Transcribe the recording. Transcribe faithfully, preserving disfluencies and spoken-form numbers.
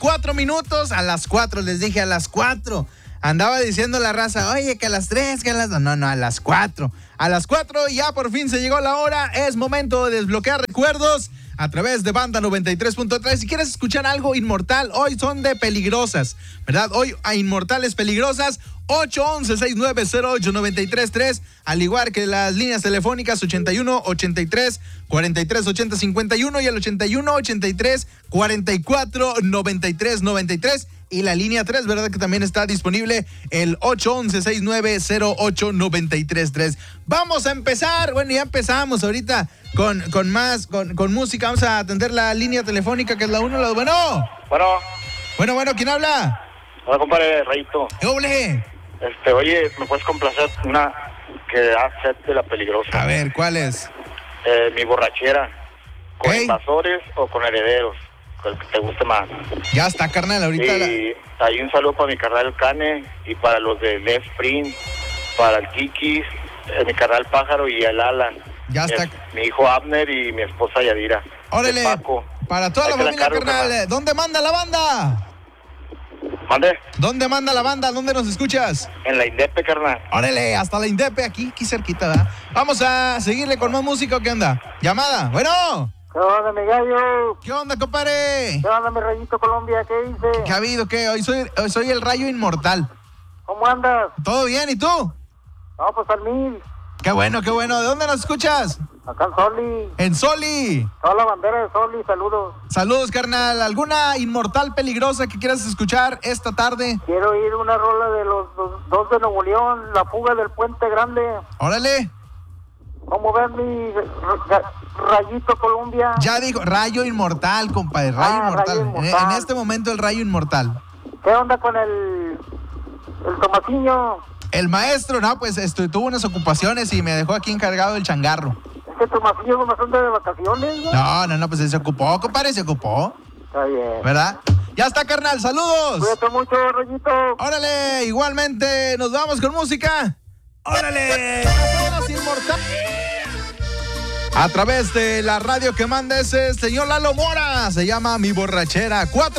cuatro minutos. A las cuatro, les dije a las cuatro. Andaba diciendo la raza, oye, que a las tres, que a las... No, no, a las cuatro. A las cuatro ya por fin se llegó la hora. Es momento de desbloquear recuerdos a través de Banda noventa y tres punto tres. Si quieres escuchar algo inmortal, hoy son de peligrosas, ¿verdad? Hoy a Inmortales Peligrosas, ocho once, sesenta y nueve cero ocho, noventa y tres tres, al igual que las líneas telefónicas ochenta y uno, ochenta y tres, cuarenta y tres, ochenta, cincuenta y uno y el ochenta y uno, ochenta y tres, cuarenta y cuatro, noventa y tres, noventa y tres. Y la línea tres, ¿verdad? Que también está disponible, el ocho once, sesenta y nueve cero ocho, noventa y tres tres. Vamos a empezar, bueno, ya empezamos ahorita con, con más, con, con música. Vamos a atender la línea telefónica, que es la uno, la dos. Bueno. Bueno. Bueno, bueno, ¿quién habla? Hola, compadre, Rayito. ¿Qué doble? Este, oye, ¿me puedes complacer una que hace de la peligrosa? A ver, ¿cuál es? Eh, mi borrachera. ¿Con ¿Hey? invasores o con herederos? El que te guste más. Ya está, carnal, ahorita. Y la... hay un saludo para mi carnal el Cane y para los de Left Sprint, para el Kikis, eh, mi carnal Pájaro y el Alan. Ya está. Es mi hijo Abner y mi esposa Yadira. Órale, Paco. Para toda Ahí la te la familia, cargo, carnal. carnal. ¿Dónde manda la banda? ¿Mande? ¿Dónde manda la banda? ¿Dónde nos escuchas? En la Indepe, carnal. Órale, hasta la Indepe, aquí, aquí cerquita, ¿verdad? Vamos a seguirle con más música, ¿o qué onda? Llamada, bueno. ¿Qué onda, mi gallo? ¿Qué onda, compadre? ¿Qué onda, mi Rayito Colombia? ¿Qué dice? ¿Qué ha habido? ¿Qué? Hoy soy, hoy soy el Rayo Inmortal. ¿Cómo andas? ¿Todo bien? ¿Y tú? No, pues al mil. Qué bueno, qué bueno. ¿De dónde nos escuchas? Acá en Soli. En Soli. Toda la bandera de Soli, saludos. Saludos, carnal. ¿Alguna inmortal peligrosa que quieras escuchar esta tarde? Quiero oír una rola de los dos, dos de Nuevo León, La Fuga del Puente Grande. Órale. ¿Cómo ves mi ra- Rayito Colombia? Ya dijo, Rayo Inmortal, compadre. Rayo Ah, Inmortal. Rayo En, Inmortal. en este momento el Rayo Inmortal. ¿Qué onda con el, el Tomasiño? El maestro, no, pues estu- tuvo unas ocupaciones y me dejó aquí encargado del changarro. Es que Tomasiño no me son de vacaciones, ¿no? No, no, no, pues se ocupó, compadre, se ocupó. Está bien. ¿Verdad? Ya está, carnal, saludos. Cuídate mucho, Rayito. Órale, igualmente, nos vamos con música. Órale, las horas inmortales. A través de la radio que manda ese señor Lalo Mora, se llama Mi Borrachera. Cuatro